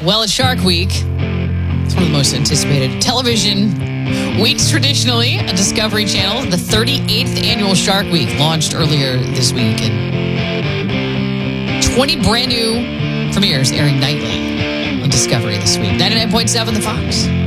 Well, it's Shark Week. It's one of the most anticipated television weeks traditionally on Discovery Channel. The 38th annual Shark Week launched earlier this week, and 20 brand new premieres airing nightly on Discovery this week. 99.7 The Fox.